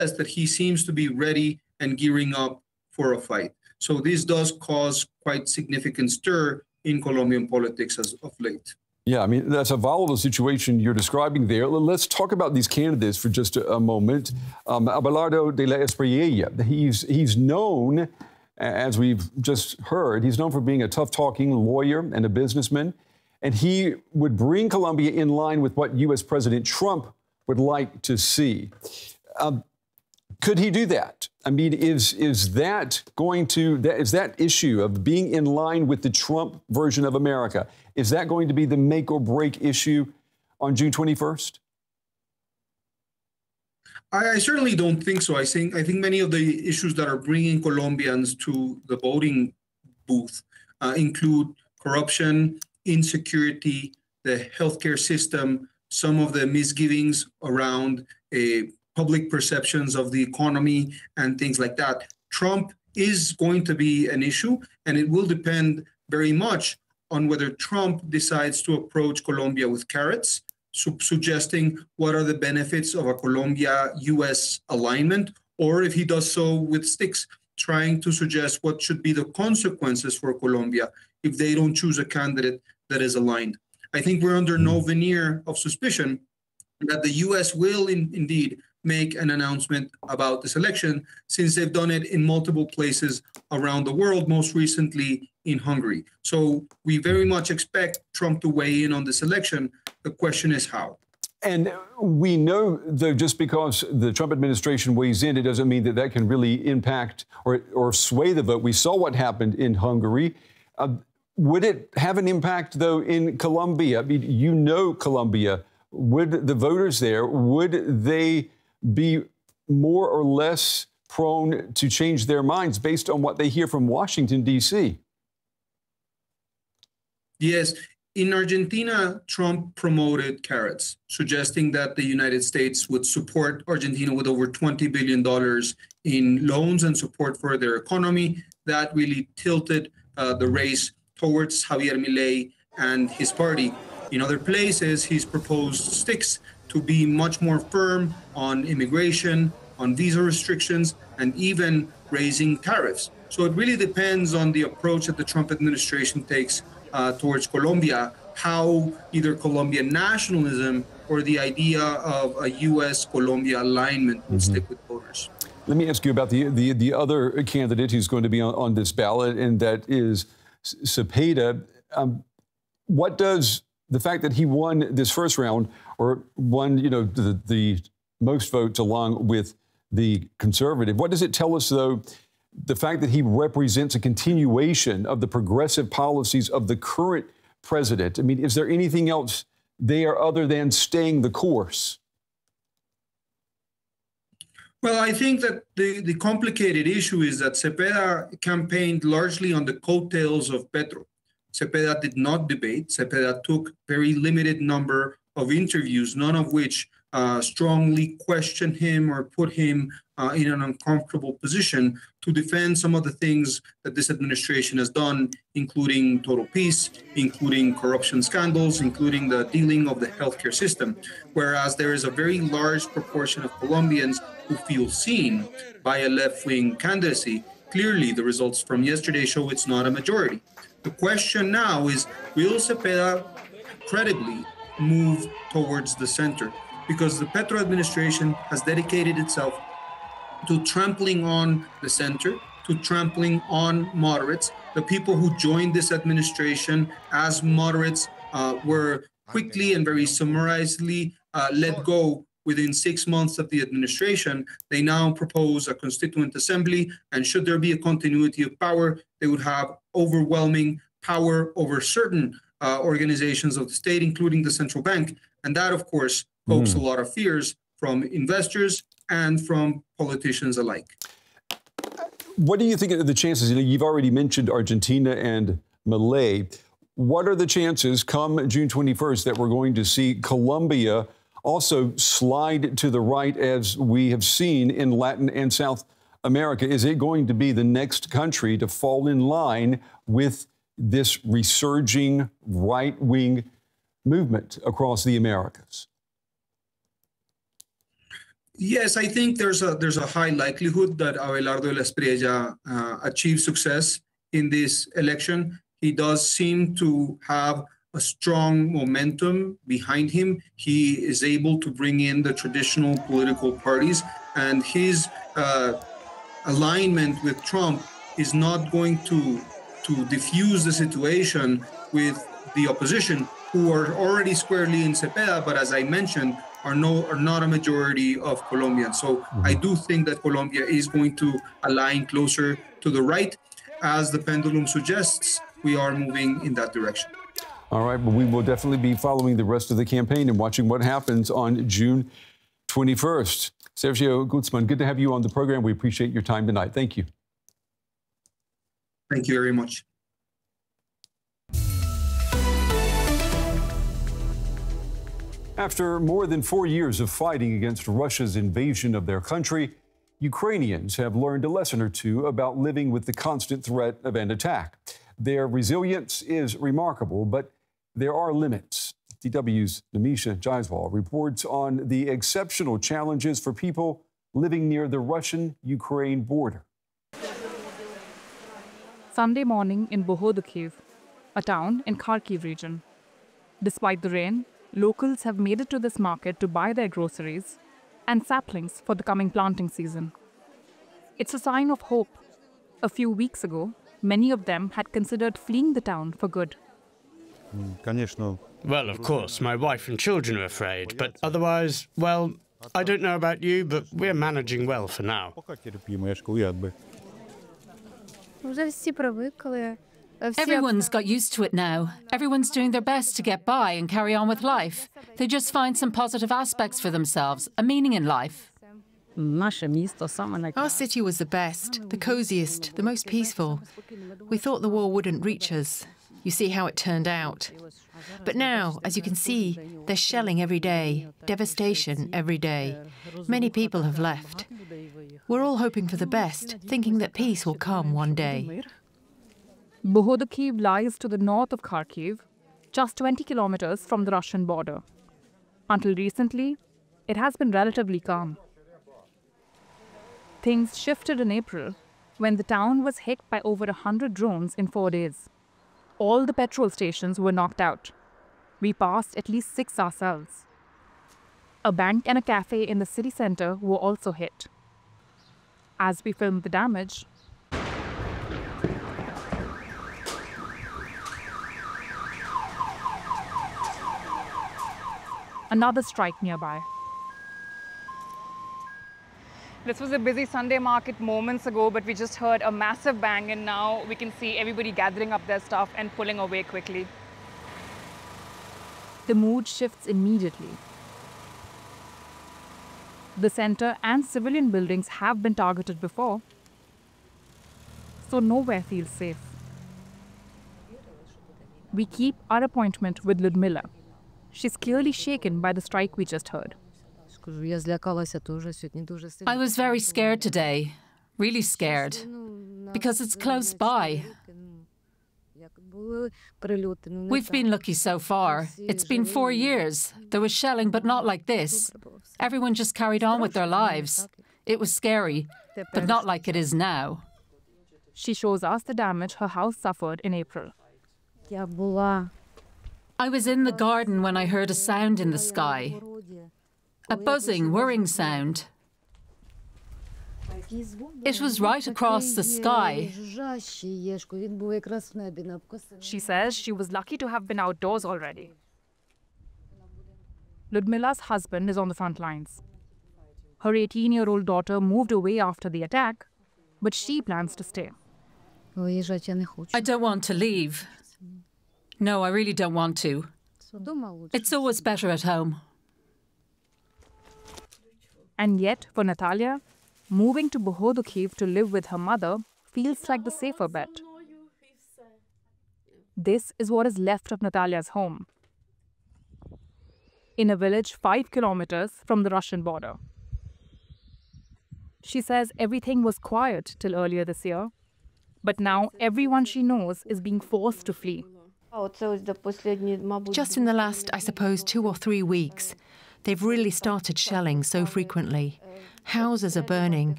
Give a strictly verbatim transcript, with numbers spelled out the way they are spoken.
that he seems to be ready and gearing up for a fight. So this does cause quite significant stir in Colombian politics as of late. Yeah, I mean, that's a volatile situation you're describing there. Let's talk about these candidates for just a, a moment. Um, Abelardo de la Espriella, he's, he's known, as we've just heard, he's known for being a tough-talking lawyer and a businessman. And he would bring Colombia in line with what U S President Trump would like to see. Um, could he do that? I mean, is, is that going to, that, is that issue of being in line with the Trump version of America, is that going to be the make or break issue on June twenty-first? I, I certainly don't think so. I think, I think many of the issues that are bringing Colombians to the voting booth uh, include corruption, insecurity, the healthcare system, some of the misgivings around a public perceptions of the economy and things like that. Trump is going to be an issue, and it will depend very much on whether Trump decides to approach Colombia with carrots, su suggesting what are the benefits of a Colombia-U S alignment, or if he does so with sticks, trying to suggest what should be the consequences for Colombia if they don't choose a candidate that is aligned. I think we're under no veneer of suspicion that the U S will in, indeed make an announcement about this election, since they've done it in multiple places around the world, most recently in Hungary. So we very much expect Trump to weigh in on this election. The question is how. And we know, though, just because the Trump administration weighs in, it doesn't mean that that can really impact or, or sway the vote. We saw what happened in Hungary. Uh, would it have an impact, though, in Colombia? I mean, you know Colombia. Would the voters there, would they be more or less prone to change their minds based on what they hear from Washington, D C? Yes. In Argentina, Trump promoted carrots, suggesting that the United States would support Argentina with over twenty billion dollars in loans and support for their economy. That really tilted uh, the race towards Javier Milei and his party. In other places, he's proposed sticks to be much more firm on immigration, on visa restrictions, and even raising tariffs. So it really depends on the approach that the Trump administration takes uh, towards Colombia, how either Colombian nationalism or the idea of a U S Colombia alignment will mm-hmm. stick with voters. Let me ask you about the, the, the other candidate who's going to be on, on this ballot, and that is Cepeda. Um, what does the fact that he won this first round, or won, you know, the, the most votes along with the conservative, what does it tell us, though, the fact that he represents a continuation of the progressive policies of the current president? I mean, is there anything else there other than staying the course? Well, I think that the, the complicated issue is that Cepeda campaigned largely on the coattails of Petro. Cepeda did not debate. Cepeda took very limited number of interviews, none of which uh, strongly questioned him or put him uh, in an uncomfortable position to defend some of the things that this administration has done, including total peace, including corruption scandals, including the dealing of the healthcare system. Whereas there is a very large proportion of Colombians who feel seen by a left-wing candidacy. Clearly, the results from yesterday show it's not a majority. The question now is, will Cepeda credibly move towards the center? Because the Petro administration has dedicated itself to trampling on the center, to trampling on moderates. The people who joined this administration as moderates uh, were quickly and very summarizedly uh, let go within six months of the administration. They now propose a constituent assembly, and should there be a continuity of power, they would have overwhelming power over certain uh, organizations of the state, including the central bank. And that, of course, pokes mm. a lot of fears from investors and from politicians alike. What do you think of the chances? You know, you've already mentioned Argentina and Milei. What are the chances come June twenty-first that we're going to see Colombia also slide to the right, as we have seen in Latin and South America? Is it going to be the next country to fall in line with this resurging right-wing movement across the Americas? Yes, I think there's a there's a high likelihood that Abelardo de la Espriella uh, achieves success in this election. He does seem to have a strong momentum behind him. He is able to bring in the traditional political parties, and his uh, alignment with Trump is not going to to diffuse the situation with the opposition, who are already squarely in Cepeda, but as I mentioned, are no are not a majority of Colombians. So mm-hmm. I do think that Colombia is going to align closer to the right. As the pendulum suggests, we are moving in that direction. All right, but we will definitely be following the rest of the campaign and watching what happens on June twenty-first. Sergio Guzman, good to have you on the program. We appreciate your time tonight. Thank you. Thank you very much. After more than four years of fighting against Russia's invasion of their country, Ukrainians have learned a lesson or two about living with the constant threat of an attack. Their resilience is remarkable, but there are limits. D W's Namisha Jaiswal reports on the exceptional challenges for people living near the Russian-Ukraine border. Sunday morning in Bohodukhiv, a town in Kharkiv region. Despite the rain, locals have made it to this market to buy their groceries and saplings for the coming planting season. It's a sign of hope. A few weeks ago, many of them had considered fleeing the town for good. Well, of course, my wife and children are afraid, but otherwise, well, I don't know about you, but we're managing well for now. Everyone's got used to it now. Everyone's doing their best to get by and carry on with life. They just find some positive aspects for themselves, a meaning in life. Our city was the best, the coziest, the most peaceful. We thought the war wouldn't reach us. You see how it turned out. But now, as you can see, they're shelling every day, devastation every day. Many people have left. We're all hoping for the best, thinking that peace will come one day. Bohodukhiv lies to the north of Kharkiv, just twenty kilometers from the Russian border. Until recently, it has been relatively calm. Things shifted in April when the town was hit by over one hundred drones in four days. All the petrol stations were knocked out. We passed at least six ourselves. A bank and a cafe in the city center were also hit. As we filmed the damage, another strike nearby. This was a busy Sunday market moments ago, but we just heard a massive bang, and now we can see everybody gathering up their stuff and pulling away quickly. The mood shifts immediately. The center and civilian buildings have been targeted before, so nowhere feels safe. We keep our appointment with Ludmila. She's clearly shaken by the strike we just heard. I was very scared today, really scared, because it's close by. We've been lucky so far. It's been four years. There was shelling, but not like this. Everyone just carried on with their lives. It was scary, but not like it is now. She shows us the damage her house suffered in April. I was in the garden when I heard a sound in the sky. A buzzing, whirring sound. It was right across the sky. She says she was lucky to have been outdoors already. Ludmila's husband is on the front lines. Her eighteen-year-old daughter moved away after the attack, but she plans to stay. I don't want to leave. No, I really don't want to. It's always better at home. And yet, for Natalia, moving to Bohodukhiv to live with her mother feels like the safer bet. This is what is left of Natalia's home, in a village five kilometers from the Russian border. She says everything was quiet till earlier this year, but now everyone she knows is being forced to flee. Just in the last, I suppose, two or three weeks, they've really started shelling so frequently. Houses are burning.